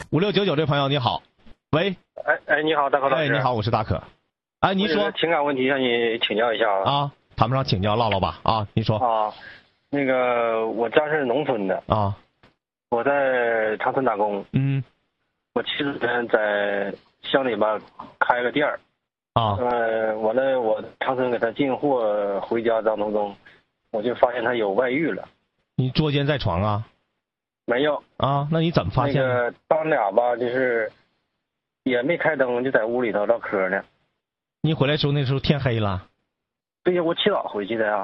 5699这朋友你好，喂， 哎，你好，大可老师。 哎，你好，我是大可。哎，你说。 情感问题向你请教一下啊，谈不上请教，唠唠吧。啊，你说。 啊，那个我家是农村的。 啊。 我在长春打工。 嗯。 我70年在乡里吧开个店儿。 啊。 完了，我长春给他进货回家当中，我就发现他有外遇了。 你捉奸在床啊？ 没有。 啊，那你怎么发现？ 那个他们俩吧，就是也没开灯，就在屋里头唠嗑呢。 你回来时候那时候天黑了？ 对呀，我起早回去的呀。